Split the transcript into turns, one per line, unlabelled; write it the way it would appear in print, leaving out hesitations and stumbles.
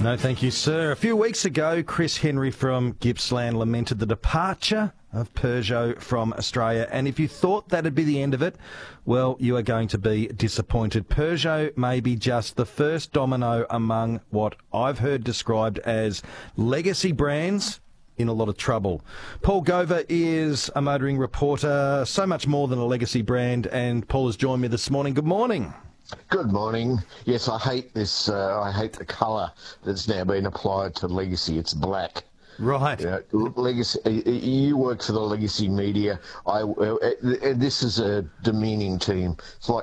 No, thank you, sir. A few weeks ago, Chris Henry from Gippsland lamented the departure of Peugeot from Australia. And if you thought that'd be the end of it, well, you are going to be disappointed. Peugeot may be just the first domino among what I've heard described as legacy brands in a lot of trouble. Paul Gover is a motoring reporter, so much more than a legacy brand, and Paul has joined me this morning. Good morning.
Good morning. Yes, I hate this. I hate the colour that's now been applied to Legacy. It's black.
Right.
Legacy. You work for the Legacy media. This is a demeaning team. It's like